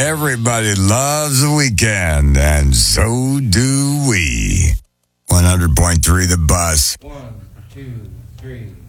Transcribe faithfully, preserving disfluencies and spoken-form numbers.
Everybody loves the weekend, and so do we. one hundred point three The Bus. One, two, three.